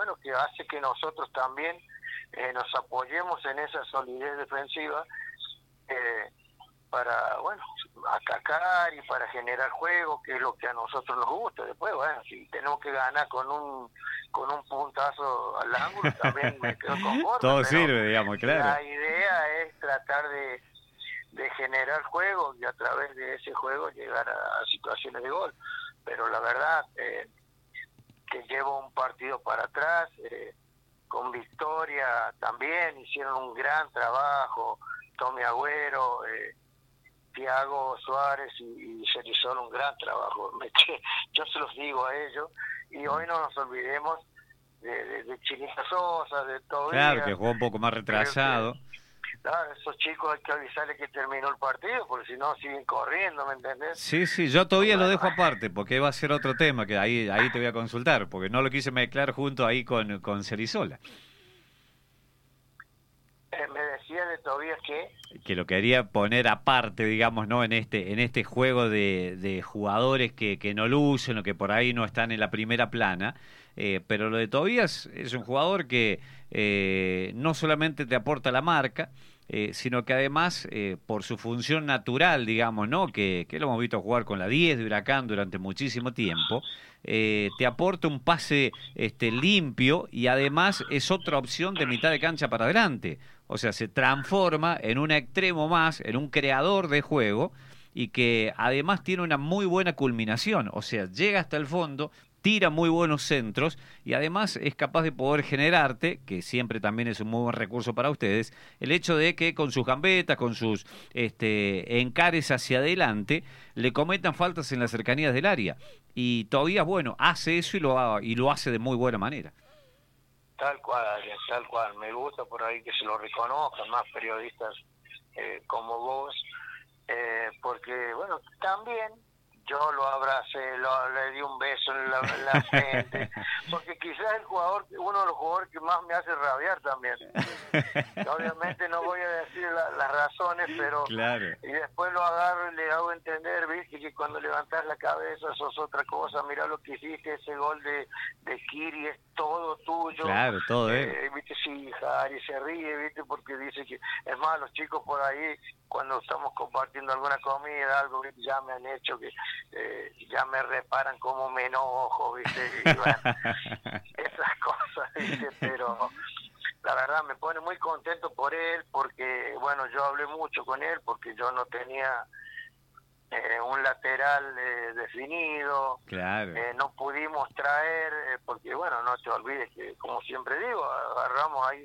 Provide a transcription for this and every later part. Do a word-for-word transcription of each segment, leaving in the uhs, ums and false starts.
bueno, que hace que nosotros también eh, nos apoyemos en esa solidez defensiva eh, para, bueno, atacar y para generar juego, que es lo que a nosotros nos gusta. Después, bueno, si tenemos que ganar con un con un puntazo al ángulo, también me quedo conforme. Todo pero sirve, digamos, claro. La idea es tratar de, de generar juego y a través de ese juego llegar a, a situaciones de gol. Pero la verdad, eh, que llevo un partido para atrás, eh, con victoria también, hicieron un gran trabajo, Tommy Agüero, eh, Thiago Suárez y, y Cerisol, un gran trabajo. Me, yo se los digo a ellos, y hoy no nos olvidemos de, de, de Chinita Sosa, de todo. Claro, que jugó un poco más retrasado. Que, claro, esos chicos hay que avisarles que terminó el partido, porque si no siguen corriendo, ¿me entendés? Sí, sí, yo todavía bueno, lo dejo aparte, porque va a ser otro tema, que ahí ahí te voy a consultar, porque no lo quise mezclar junto ahí con, con Cerizola. Eh, me decía de Tobías que... que lo quería poner aparte, digamos, ¿no? En este en este juego de, de jugadores que, que no lucen o que por ahí no están en la primera plana. Eh, pero lo de Tobías es un jugador que eh, no solamente te aporta la marca, eh, sino que además, eh, por su función natural, digamos, ¿no? Que, que lo hemos visto jugar con la diez de Huracán durante muchísimo tiempo, eh, te aporta un pase este, limpio y además es otra opción de mitad de cancha para adelante. O sea, se transforma en un extremo más, en un creador de juego y que además tiene una muy buena culminación. O sea, llega hasta el fondo, tira muy buenos centros y además es capaz de poder generarte, que siempre también es un muy buen recurso para ustedes, el hecho de que con sus gambetas, con sus este, encares hacia adelante, le cometan faltas en las cercanías del área. Y todavía, bueno, hace eso y lo, y lo hace de muy buena manera. Tal cual, tal cual. Me gusta por ahí que se lo reconozcan más periodistas eh, como vos, eh, porque, bueno, también yo lo abracé, lo, le di un beso en la, en la frente, porque quizás el jugador, uno de los jugadores que más me hace rabiar también. Obviamente no voy a decir la, las razones, pero claro. Y después lo agarro y le hago entender, viste, que cuando levantás la cabeza sos otra cosa. Mirá lo que hiciste, ese gol de, de Kiri es todo tuyo. Claro, todo eh, viste, sí, Jari se ríe, viste, porque dice que, es más, los chicos por ahí, cuando estamos compartiendo alguna comida, algo, ¿viste? Ya me han hecho que eh, ya me reparan cómo me enojo, viste, y bueno, esas cosas, viste, pero la verdad me pone muy contento por él, porque, bueno, yo hablé mucho con él, porque yo no tenía eh, un lateral eh, definido, claro. eh, no pudimos traer, eh, porque, bueno, no te olvides que, como siempre digo, agarramos ahí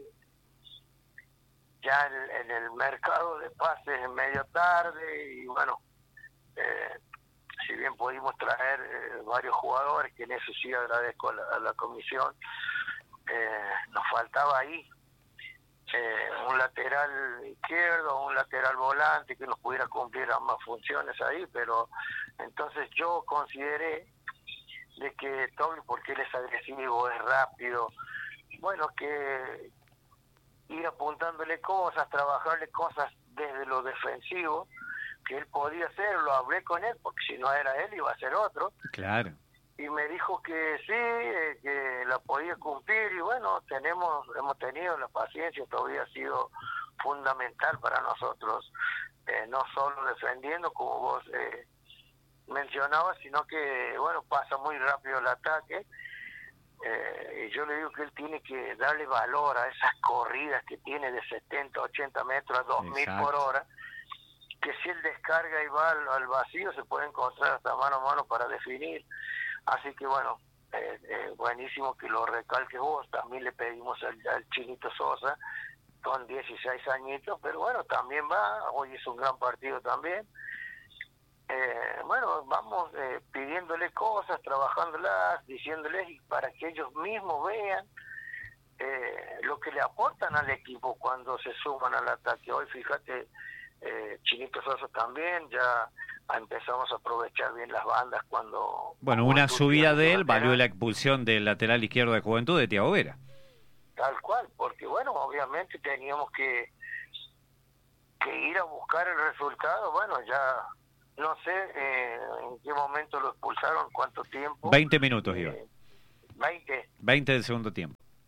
ya en, en el mercado de pases en medio tarde, y bueno, eh, si bien pudimos traer eh, varios jugadores, que en eso sí agradezco a la, a la comisión, eh, nos faltaba ahí eh, un lateral izquierdo, un lateral volante que nos pudiera cumplir ambas funciones ahí, pero entonces yo consideré de que Toby, porque él es agresivo, es rápido, bueno, que ir apuntándole cosas, trabajarle cosas desde lo defensivo, que él podía hacer. Lo hablé con él, porque si no era él iba a ser otro. Claro. Y me dijo que sí, eh, que la podía cumplir, y bueno, tenemos hemos tenido la paciencia. Todavía ha sido fundamental para nosotros, eh, no solo defendiendo, como vos eh, mencionabas, sino que, bueno, pasa muy rápido el ataque. Eh, y yo le digo que él tiene que darle valor a esas corridas que tiene de setenta, ochenta metros a dos mil por hora, que si él descarga y va al, al vacío se puede encontrar hasta mano a mano para definir. Así que bueno, eh, eh, buenísimo que lo recalques vos. También le pedimos al, al Chinito Sosa con dieciséis añitos, pero bueno, también va, hoy es un gran partido también. Eh, bueno, vamos eh, pidiéndole cosas, trabajándolas, diciéndoles para que ellos mismos vean eh, lo que le aportan al equipo cuando se suman al ataque. Hoy, fíjate, eh, Chinito Sosa también, ya empezamos a aprovechar bien las bandas cuando... Bueno, una subida de él valió la expulsión del lateral izquierdo de Juventud de Thiago Vera. Tal cual, porque bueno, obviamente teníamos que, que ir a buscar el resultado. Bueno, ya... No sé eh, en qué momento lo expulsaron, cuánto tiempo. veinte minutos, iba. Eh, ¿veinte? veinte del segundo tiempo.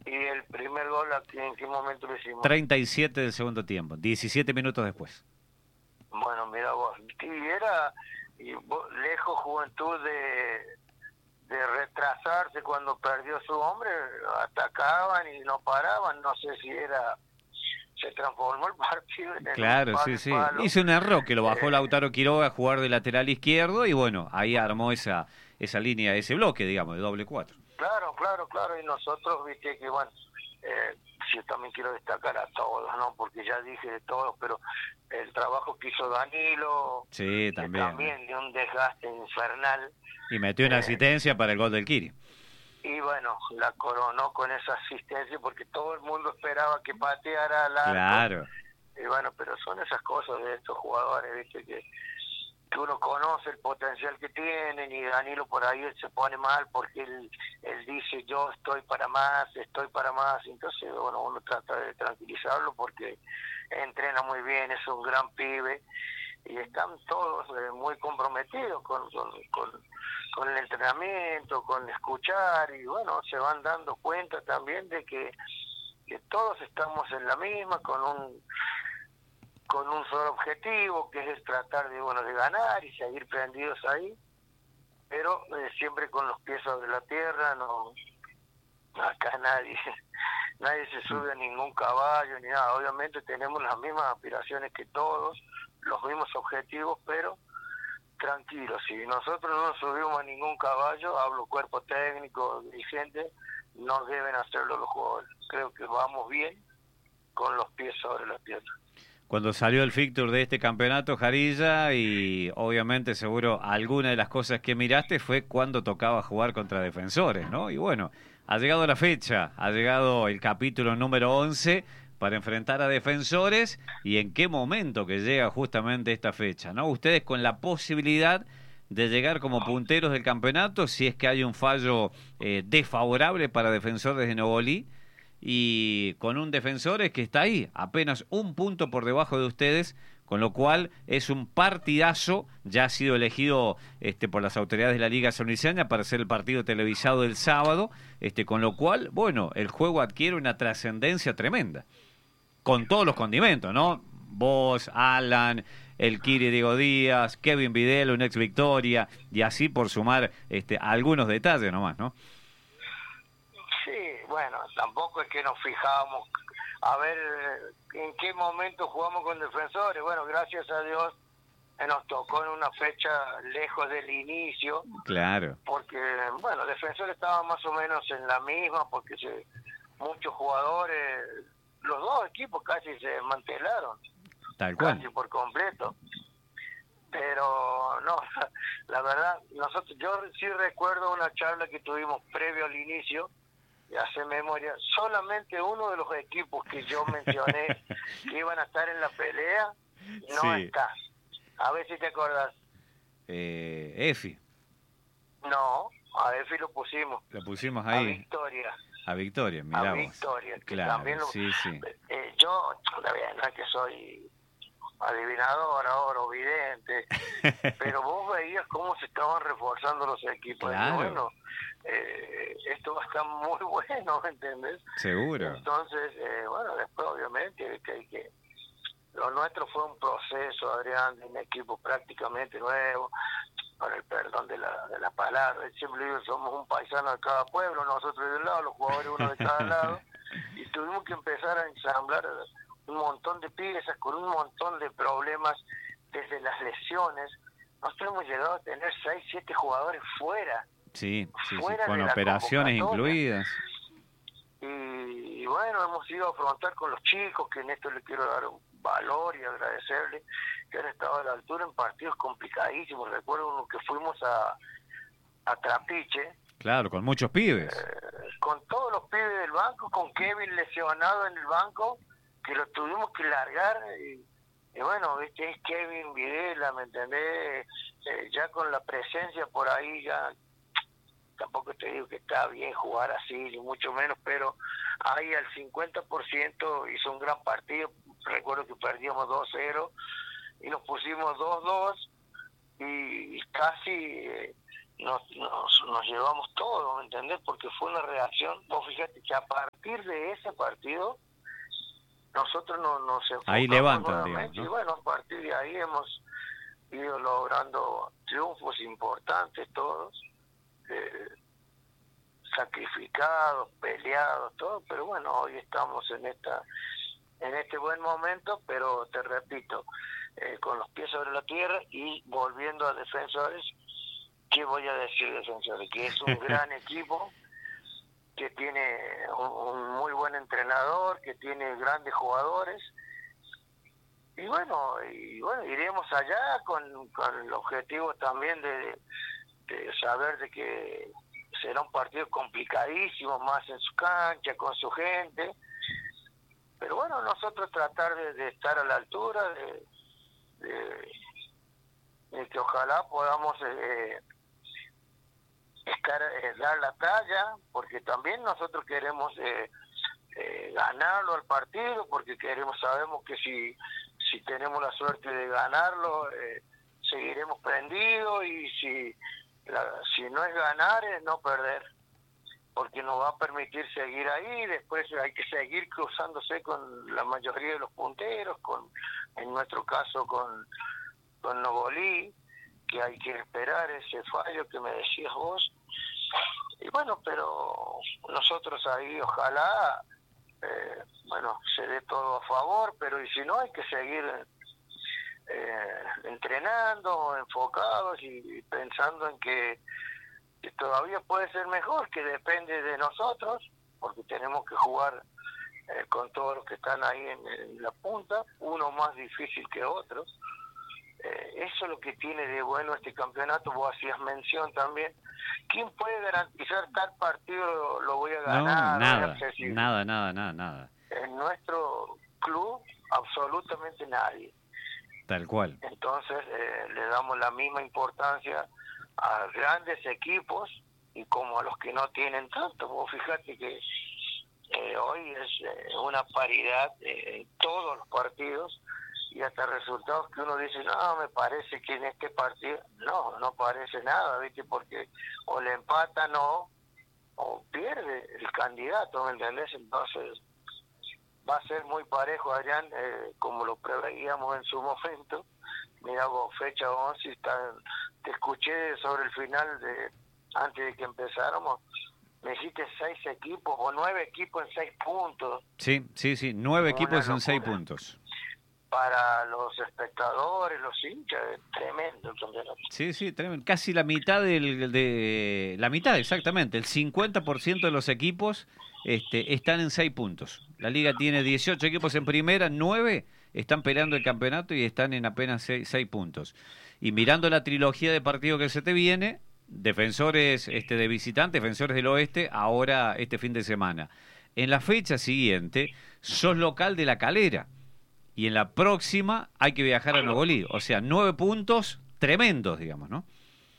¿Y el primer gol aquí en qué momento lo hicimos? treinta y siete del segundo tiempo, diecisiete minutos después. Bueno, mira vos, y era y vos, lejos Juventud de, de retrasarse cuando perdió su hombre, atacaban y no paraban, no sé si era, se transformó el partido en Claro, un palo sí, y sí. palo. Hizo un error que lo bajó Eh, Lautaro Quiroga a jugar de lateral izquierdo y bueno, ahí armó esa esa línea, ese bloque, digamos, de doble cuatro. Claro, claro, claro, y nosotros, viste, que bueno, eh, yo también quiero destacar a todos, ¿no? Porque ya dije de todos, pero el trabajo que hizo Danilo, Sí, que también. también de un desgaste infernal, Y metió una eh, asistencia para el gol del Kiri. y bueno, la coronó con esa asistencia porque todo el mundo esperaba que pateara al arco, Claro. y bueno, pero son esas cosas de estos jugadores, viste, que que uno conoce el potencial que tienen y Danilo por ahí él se pone mal porque él, él dice yo estoy para más, estoy para más, entonces bueno, uno trata de tranquilizarlo porque entrena muy bien, es un gran pibe y están todos eh, muy comprometidos con, con, con, con el entrenamiento, con escuchar y bueno, se van dando cuenta también de que, que todos estamos en la misma, con un con un solo objetivo, que es tratar de bueno de ganar y seguir prendidos ahí, pero eh, siempre con los pies sobre la tierra, no acá nadie nadie se sube a ningún caballo ni nada, obviamente tenemos las mismas aspiraciones que todos, los mismos objetivos, pero tranquilos, si nosotros no nos subimos a ningún caballo, hablo cuerpo técnico, dirigente, no deben hacerlo los jugadores, creo que vamos bien con los pies sobre la tierra. Cuando salió el fixture de este campeonato, Jarilla, y obviamente seguro alguna de las cosas que miraste fue cuando tocaba jugar contra Defensores, ¿no? Y bueno, ha llegado la fecha, ha llegado el capítulo número once para enfrentar a Defensores y en qué momento que llega justamente esta fecha, ¿no? Ustedes con la posibilidad de llegar como punteros del campeonato si es que hay un fallo eh, desfavorable para Defensores de Novolí, y con un Defensores que está ahí, apenas un punto por debajo de ustedes, con lo cual es un partidazo, ya ha sido elegido este, por las autoridades de la Liga Sanluiseña para ser el partido televisado del sábado, este, con lo cual, bueno, el juego adquiere una trascendencia tremenda, con todos los condimentos, ¿no? Vos, Alan, el Kiri Diego Díaz, Kevin Videla, un ex Victoria, y así por sumar este, algunos detalles nomás, ¿no? Sí, bueno, tampoco es que nos fijamos a ver en qué momento jugamos con Defensores. Bueno, gracias a Dios nos tocó en una fecha lejos del inicio. Claro. Porque, bueno, Defensores estaba más o menos en la misma, porque se, muchos jugadores, los dos equipos casi se desmantelaron. Tal cual. Casi por completo. Pero, no, la verdad, nosotros yo sí recuerdo una charla que tuvimos previo al inicio, y hace memoria, solamente uno de los equipos que yo mencioné que iban a estar en la pelea no sí. está. A ver si te acordás. Eh, Efi. No, a Efi lo pusimos. Lo pusimos ahí. A Victoria. A Victoria, mirá A vos. Victoria. Que claro, también lo, sí, sí. Eh, yo, la verdad, no es que soy adivinador ahora o vidente, pero vos veías cómo se estaban reforzando los equipos. Claro. Y bueno, eh, esto va a estar muy bueno, ¿me entendés? Seguro. Entonces, eh, bueno, después obviamente que hay que... Lo nuestro fue un proceso, Adrián, de un equipo prácticamente nuevo, con el perdón de la, de la palabra. Siempre digo, somos un paisano de cada pueblo, nosotros de un lado, los jugadores uno de cada lado, y tuvimos que empezar a ensamblar un montón de piezas con un montón de problemas desde las lesiones. Nosotros hemos llegado a tener seis, siete jugadores fuera. Sí, sí, fuera sí. Con de operaciones incluidas. Y, y bueno, hemos ido a afrontar con los chicos, que en esto le quiero dar un valor y agradecerle, que han estado a la altura en partidos complicadísimos. Recuerdo uno que fuimos a, a Trapiche. Claro, con muchos pibes. Eh, con todos los pibes del banco, con Kevin lesionado en el banco, que lo tuvimos que largar. Y, y bueno, viste, es Kevin Videla, ¿me entendés? Eh, ya con la presencia por ahí, ya tampoco te digo que está bien jugar así, ni mucho menos, pero ahí al cincuenta por ciento hizo un gran partido. Recuerdo que perdíamos dos cero y nos pusimos dos dos y, y casi eh, nos, nos, nos llevamos todo, ¿me entendés? Porque fue una reacción, vos fíjate que a partir de ese partido, nosotros no, nos enfocamos ahí levantan, nuevamente, digamos, ¿no? y bueno, a partir de ahí hemos ido logrando triunfos importantes todos, eh, sacrificados, peleados, todo, pero bueno, hoy estamos en esta en este buen momento, pero te repito, eh, con los pies sobre la tierra y volviendo a Defensores, ¿qué voy a decir de Defensores? Que es un gran equipo, que tiene un, un muy buen entrenador, que tiene grandes jugadores, y bueno, y bueno, iremos allá con, con el objetivo también de, de saber de que será un partido complicadísimo, más en su cancha, con su gente, pero bueno, nosotros tratar de, de estar a la altura, de, de, de que ojalá podamos eh, estar, eh, dar la talla, porque también nosotros queremos eh, eh, ganarlo al partido, porque queremos, sabemos que si, si tenemos la suerte de ganarlo, eh, seguiremos prendidos, y si, la, si no es ganar, es no perder, porque nos va a permitir seguir ahí. Después hay que seguir cruzándose con la mayoría de los punteros, con en nuestro caso con, con Novolí, que hay que esperar ese fallo que me decías vos. Y bueno, pero nosotros ahí ojalá, eh, bueno, se dé todo a favor, pero y si no, hay que seguir eh, entrenando, enfocados y pensando en que que todavía puede ser mejor, que depende de nosotros, porque tenemos que jugar eh, con todos los que están ahí en, en la punta, uno más difícil que otro. Eh, eso es lo que tiene de bueno este campeonato. Vos hacías mención también. ¿Quién puede garantizar tal partido lo, lo voy a ganar? No, nada, Es nada, nada, nada, nada. En nuestro club, absolutamente nadie. Tal cual. Entonces, eh, le damos la misma importancia a grandes equipos y como a los que no tienen tanto. Vos fíjate que eh, hoy es eh, una paridad eh, en todos los partidos, y hasta resultados que uno dice, no, me parece que en este partido, no, no parece nada, ¿viste? Porque o le empatan o, o pierde el candidato, ¿me entendés? Entonces va a ser muy parejo, Adrián, eh, como lo preveíamos en su momento. Mira vos, fecha once, está, te escuché sobre el final, de antes de que empezáramos, me dijiste seis equipos o nueve equipos en seis puntos. Sí, sí, sí, nueve equipos en seis puntos. Para los espectadores, los hinchas, es tremendo el campeonato. Sí, sí, tremendo. Casi la mitad del, de la mitad, exactamente, el cincuenta por ciento de los equipos este, están en seis puntos. La liga tiene dieciocho equipos en primera, nueve están peleando el campeonato y están en apenas seis, seis puntos. Y mirando la trilogía de partidos que se te viene, Defensores este, de visitante, Defensores del Oeste, ahora este fin de semana. En la fecha siguiente, sos local de La Calera. Y en la próxima hay que viajar a Novolí. O sea, nueve puntos tremendos, digamos, ¿no?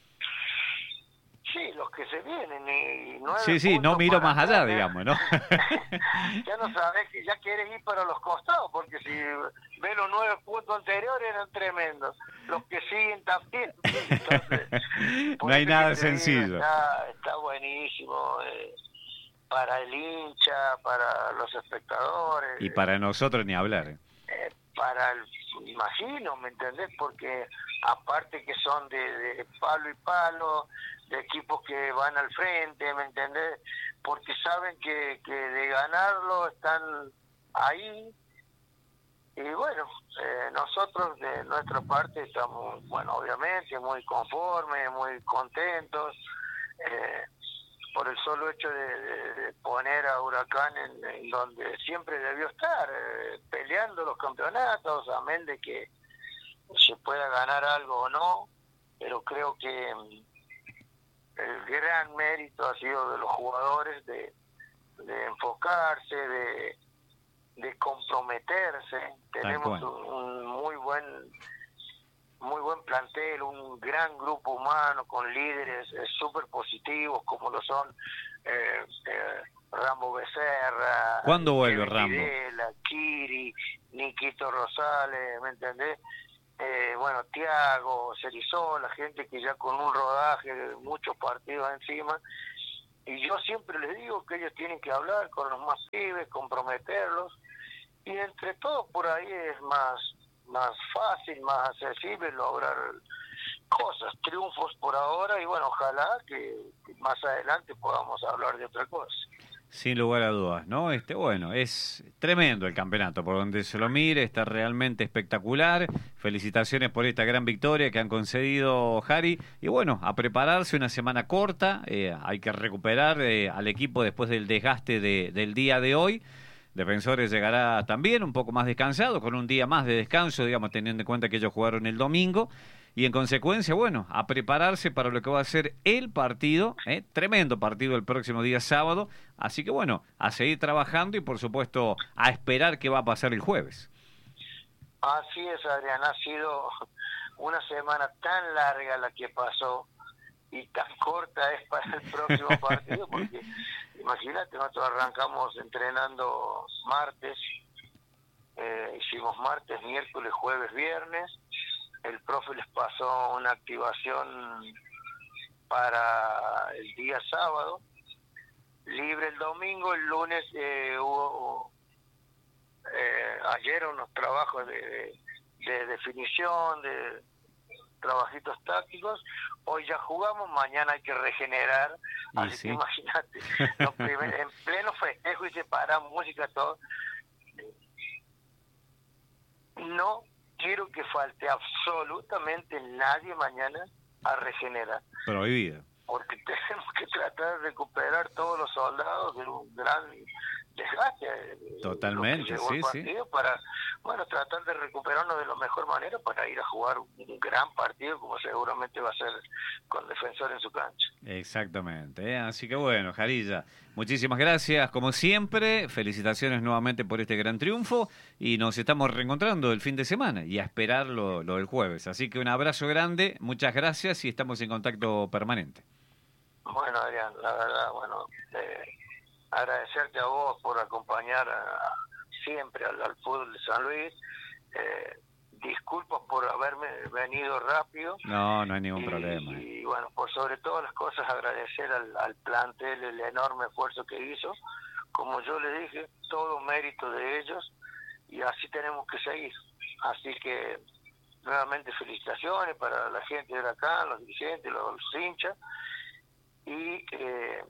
Sí, los que se vienen. Y nueve sí, sí, no miro más allá, ver. digamos, ¿no? Ya no sabes que ya quieres ir para los costados, porque si ves los nueve puntos anteriores eran tremendos. Los que siguen también. Entonces, no hay nada sencillo. Está, está buenísimo. Eh, para el hincha, para los espectadores. Y para nosotros ni hablar. Eh, para el, imagino, ¿me entendés? Porque aparte que son de, de palo y palo, de equipos que van al frente, ¿me entendés? Porque saben que, que de ganarlo están ahí. Y bueno, eh, nosotros de nuestra parte estamos, bueno, obviamente muy conformes, muy contentos, eh, por el solo hecho de, de, de poner a Huracán en, en donde siempre debió estar, eh, peleando los campeonatos, amén de que se pueda ganar algo o no, pero creo que um, el gran mérito ha sido de los jugadores de, de enfocarse, de, de comprometerse. Tenemos un, un muy buen muy buen plantel, un gran grupo humano con líderes eh, súper positivos como lo son eh, eh, Rambo Becerra. ¿Cuándo vuelve Rambo? Videla, Kiri, Niquito Rosales, ¿me entendés? eh, bueno, Thiago, Cerizó, la gente que ya con un rodaje de muchos partidos encima, y yo siempre les digo que ellos tienen que hablar con los más pibes, comprometerlos, y entre todos por ahí es más, más fácil, más accesible lograr cosas, triunfos por ahora, y bueno, ojalá que más adelante podamos hablar de otra cosa. Sin lugar a dudas, ¿no? Este, bueno, es tremendo el campeonato, por donde se lo mire, está realmente espectacular. Felicitaciones por esta gran victoria que han concedido, Jari. Y bueno, a prepararse, una semana corta, eh, hay que recuperar eh, al equipo después del desgaste de, del día de hoy. Defensores llegará también un poco más descansado, con un día más de descanso, digamos, teniendo en cuenta que ellos jugaron el domingo. Y en consecuencia, bueno, a prepararse para lo que va a ser el partido, ¿eh? Tremendo partido el próximo día sábado. Así que bueno, a seguir trabajando y por supuesto a esperar qué va a pasar el jueves. Así es, Adrián, ha sido una semana tan larga la que pasó y tan corta es para el próximo partido, porque imagínate, nosotros arrancamos entrenando martes, eh, hicimos martes, miércoles, jueves, viernes. El profe les pasó una activación para el día sábado, libre el domingo, el lunes eh, hubo eh, ayer unos trabajos de, de definición, de trabajitos tácticos, hoy ya jugamos, mañana hay que regenerar, y así sí. Que imagínate, los primer, en pleno festejo y separar música, todo. No quiero que falte absolutamente nadie mañana a regenerar. Prohibido. Porque tenemos que tratar de recuperar todos los soldados de un gran desgaste. Totalmente, sí, sí. Para, bueno, tratar de recuperarnos de la mejor manera para ir a jugar un gran partido, como seguramente va a ser con Defensor en su cancha. Exactamente, ¿eh? Así que bueno, Jarilla, muchísimas gracias, como siempre, felicitaciones nuevamente por este gran triunfo y nos estamos reencontrando el fin de semana y a esperar lo, lo del jueves. Así que un abrazo grande, muchas gracias y estamos en contacto permanente. Bueno, Adrián, la verdad, bueno, eh, agradecerte a vos por acompañar a, siempre al, al fútbol de San Luis. Eh, disculpas por haberme venido rápido. No, no hay ningún y, problema. Y bueno, por sobre todas las cosas agradecer al, al plantel el enorme esfuerzo que hizo. Como yo le dije, todo mérito de ellos y así tenemos que seguir. Así que nuevamente felicitaciones para la gente de acá, los dirigentes, los, los hinchas y eh,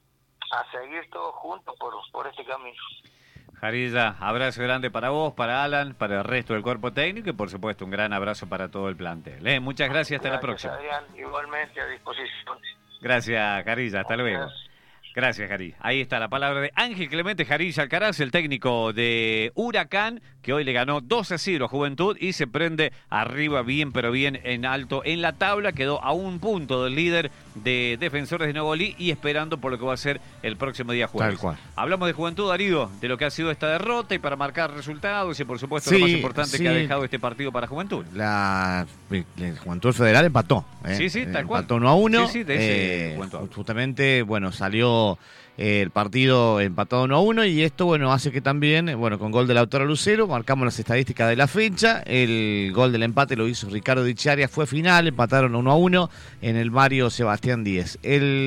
a seguir todos juntos por, por este camino. Jarilla, abrazo grande para vos, para Alan, para el resto del cuerpo técnico y por supuesto un gran abrazo para todo el plantel. Eh, muchas gracias, hasta gracias, la próxima. Adrián, igualmente a disposición. Gracias, Jarilla, hasta luego. Gracias. Gracias, Jari. Ahí está la palabra de Ángel Clemente Jarilla Alcaraz, el técnico de Huracán, que hoy le ganó dos a cero a Juventud y se prende arriba bien, pero bien en alto en la tabla. Quedó a un punto del líder de Defensores de Nuevo Olí y esperando por lo que va a ser el próximo día jueves. Tal cual. Hablamos de Juventud, Darío, de lo que ha sido esta derrota y para marcar resultados y por supuesto Sí, lo más importante sí. que ha dejado este partido para Juventud. La, la Juventud Federal empató. ¿eh? Sí, sí, tal cual. Empató uno a uno. Sí, sí, de ese eh, Juventud. Justamente, bueno, salió eh, el partido empatado uno a uno y esto, bueno, hace que también, bueno, con gol de Lautaro Lucero, marcamos las estadísticas de la fecha. El gol del empate lo hizo Ricardo Di Chiaria, fue final, empataron uno a uno en el Mario Sebastián Díez.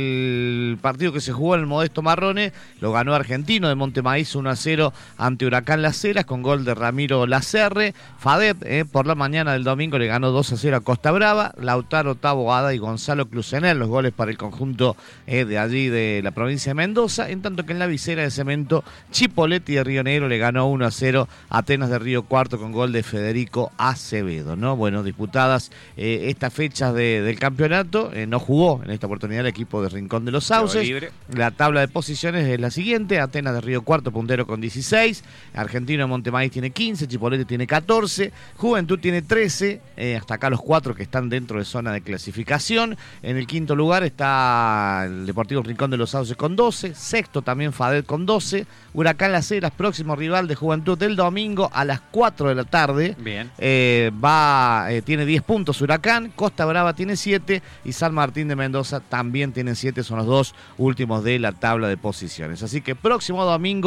El partido que se jugó en el Modesto Marrone lo ganó Argentino de Montemaíz uno a cero ante Huracán Las Heras con gol de Ramiro Lacerre. Fadet, eh, por la mañana del domingo le ganó dos a cero a Costa Brava. Lautaro Taboada y Gonzalo Clusenel, los goles para el conjunto eh, de allí de la provincia de Mendoza. En tanto que en la visera de cemento, Chipoleti de Río Negro le ganó uno a cero a Atenas de Río Cuarto con gol de Federico Acevedo, ¿no? Bueno, disputadas eh, estas fechas de, del campeonato, eh, no jugó en esta oportunidad el equipo de Rincón de los Sauces. La tabla de posiciones es la siguiente: Atenas de Río Cuarto puntero con dieciséis, Argentino de Montemaíz tiene quince, Chipoleti tiene catorce, Juventud tiene trece, eh, hasta acá los cuatro que están dentro de zona de clasificación. En el quinto lugar está el Deportivo Rincón de los Sauces con doce, sexto también Fadet con doce, Huracán Las Heras, próximo rival de Juventud del domingo a las cuatro de la tarde. Bien. Eh, va, eh, tiene diez puntos Huracán, Costa Brava tiene siete y San Martín de Mendoza también tienen siete, son los dos últimos de la tabla de posiciones. Así que próximo domingo,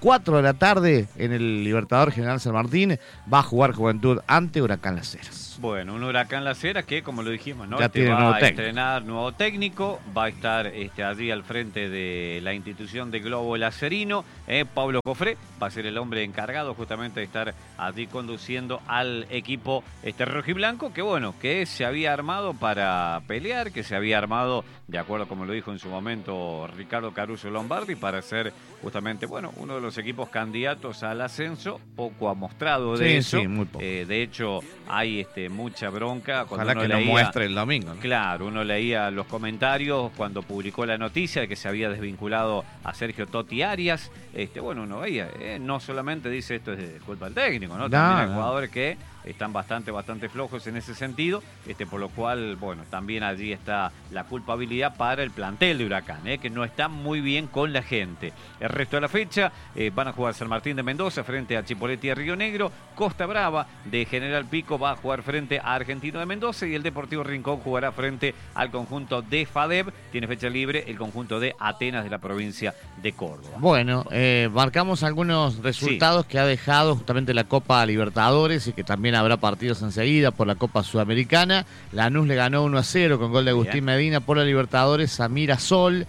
cuatro de la tarde en el Libertador General San Martín va a jugar Juventud ante Huracán Las Heras. Bueno, un Huracán Las Heras que, como lo dijimos, ¿no? Ya Este tiene va nuevo a técnico. estrenar nuevo técnico, va a estar este, allí al frente de la institución de Globo Lacerino. Eh, Pablo Cofré va a ser el hombre encargado justamente de estar allí conduciendo al equipo este rojiblanco, que bueno, que se había armado para pelear, que se había armado, de acuerdo como lo dijo en su momento Ricardo Caruso Lombardi, para ser justamente, bueno, uno de los equipos candidatos al ascenso. Poco ha mostrado de Sí, eso. sí, muy poco. Eh, de hecho, hay este, mucha bronca. Cuando Ojalá uno que lo leía, muestre el domingo, ¿no? Claro, uno leía los comentarios cuando publicó la noticia de que se había desvinculado a Sergio Totti Arias. Este, bueno, uno veía, eh, no solamente dice esto es culpa del técnico, ¿no? No, También hay no. jugadores que están bastante, bastante flojos en ese sentido, este, por lo cual, bueno, también allí está la culpabilidad para el plantel de Huracán, eh, que no está muy bien con la gente. El resto de la fecha eh, van a jugar San Martín de Mendoza frente a Chipoleti de Río Negro, Costa Brava de General Pico va a jugar frente a Argentino de Mendoza y el Deportivo Rincón jugará frente al conjunto de FADEB. Tiene fecha libre el conjunto de Atenas de la provincia de Córdoba. Bueno, eh, marcamos algunos resultados sí. que ha dejado justamente la Copa Libertadores y que también habrá partidos enseguida por la Copa Sudamericana. Lanús le ganó uno a cero con gol de Agustín Bien. Medina por la Libertadores a Mirasol.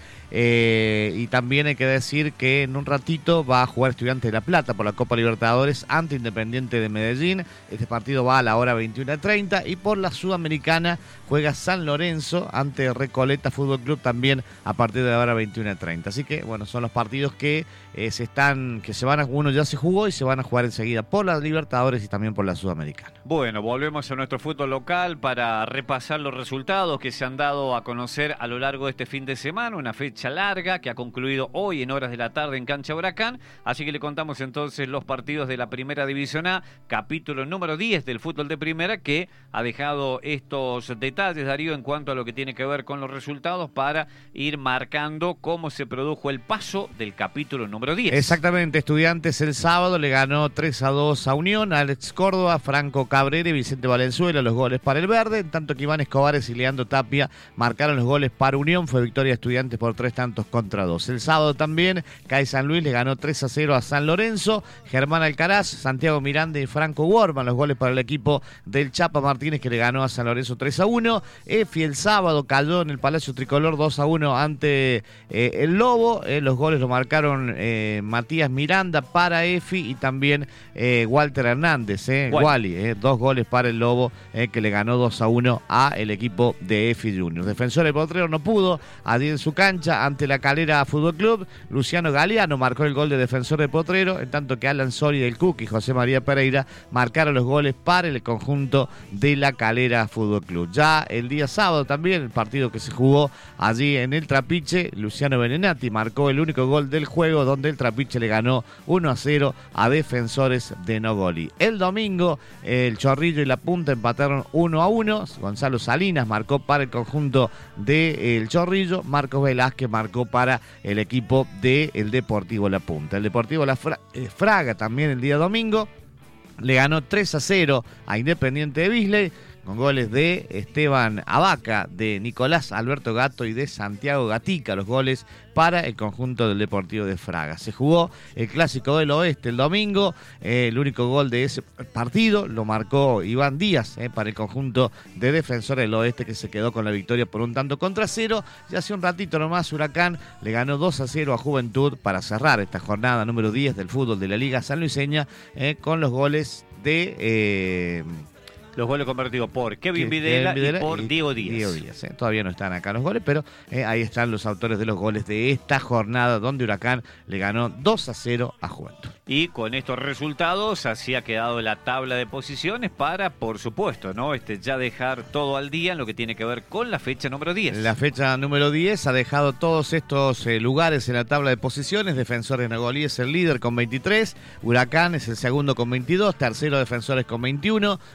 Eh, y también hay que decir que en un ratito va a jugar Estudiantes de La Plata por la Copa Libertadores ante Independiente de Medellín. Este partido va a la hora veintiuna treinta y por la Sudamericana juega San Lorenzo ante Recoleta Fútbol Club también a partir de la hora veintiuna treinta. Así que bueno, son los partidos que eh, se están, que se van a, uno ya se jugó y se van a jugar enseguida por la Libertadores y también por la Sudamericana. Bueno, volvemos a nuestro fútbol local para repasar los resultados que se han dado a conocer a lo largo de este fin de semana, una fecha larga que ha concluido hoy en horas de la tarde en Cancha Huracán, así que le contamos entonces los partidos de la Primera División A, capítulo número diez del fútbol de primera, que ha dejado estos detalles, Darío, en cuanto a lo que tiene que ver con los resultados para ir marcando cómo se produjo el paso del capítulo número diez. Exactamente, Estudiantes el sábado le ganó tres a dos a Unión, Alex Córdoba, Franco Cabrera y Vicente Valenzuela los goles para el verde, en tanto que Iván Escobares y Leandro Tapia marcaron los goles para Unión, fue victoria de Estudiantes por tres tantos contra dos. El sábado también, C A E San Luis le ganó tres a cero a San Lorenzo, Germán Alcaraz, Santiago Miranda y Franco Worman los goles para el equipo del Chapa Martínez que le ganó a San Lorenzo tres a uno. Efi el sábado cayó en el Palacio Tricolor dos a uno ante eh, el Lobo, eh, los goles lo marcaron eh, Matías Miranda para Efi y también eh, Walter Hernández, eh, Wally, eh, dos goles para el Lobo eh, que le ganó dos a uno a el equipo de Efi Junior. Defensor de Potrero no pudo, allí en su cancha ante la Calera Fútbol Club, Luciano Galeano marcó el gol de Defensor de Potrero, en tanto que Alan Sori del Cuqui y José María Pereira marcaron los goles para el conjunto de la Calera Fútbol Club. Ya el día sábado también, el partido que se jugó allí en el Trapiche, Luciano Benenati marcó el único gol del juego, donde el Trapiche le ganó uno a cero a Defensores de Nogoli. El domingo, el Chorrillo y la Punta empataron uno a uno, Gonzalo Salinas marcó para el conjunto del Chorrillo, Marcos Velázquez marcó para el equipo del Deportivo La Punta. El Deportivo La Fra- eh, Fraga también el día domingo le ganó tres a cero a Independiente de Bisley, con goles de Esteban Abaca, de Nicolás Alberto Gato y de Santiago Gatica, los goles para el conjunto del Deportivo de Fraga. Se jugó el Clásico del Oeste el domingo, eh, el único gol de ese partido lo marcó Iván Díaz eh, para el conjunto de Defensores del Oeste, que se quedó con la victoria por un tanto contra cero. Y hace un ratito nomás Huracán le ganó dos a cero a Juventud para cerrar esta jornada número diez del fútbol de la Liga Sanluiseña eh, con los goles de... Eh, Los goles convertidos por Kevin Videla, Videla y por y Diego Díaz. Diego Díaz eh. Todavía no están acá los goles, pero eh, ahí están los autores de los goles de esta jornada donde Huracán le ganó dos a cero a Juventud. Y con estos resultados así ha quedado la tabla de posiciones para, por supuesto, ¿no? Este, ya dejar todo al día en lo que tiene que ver con la fecha número diez. La fecha número diez ha dejado todos estos eh, lugares en la tabla de posiciones. Defensores de Nogolí es el líder con veintitrés, Huracán es el segundo con veintidós, tercero Defensores con veintiuno, cuarto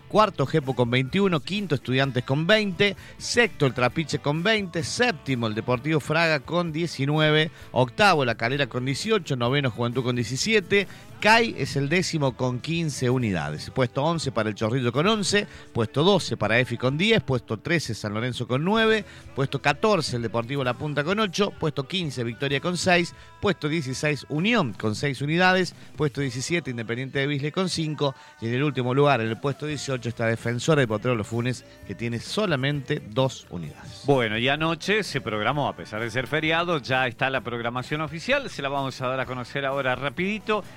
Jepo con veintiuno, quinto Estudiantes con veinte, sexto el Trapiche con veinte, séptimo el Deportivo Fraga con diecinueve, octavo La Calera con dieciocho, noveno Juventud con diecisiete, C A I es el décimo con quince unidades. Puesto once para el Chorrillo con once, puesto doce para E F I con diez, puesto trece San Lorenzo con nueve, puesto catorce el Deportivo La Punta con ocho, puesto quince Victoria con seis, puesto dieciséis Unión con seis unidades, puesto diecisiete Independiente de Bisle con cinco y en el último lugar, en el puesto dieciocho, está Defensor de Potrero Los Funes, que tiene solamente dos unidades. Bueno, y anoche se programó, a pesar de ser feriado, ya está la programación oficial, se la vamos a dar a conocer ahora rapidito.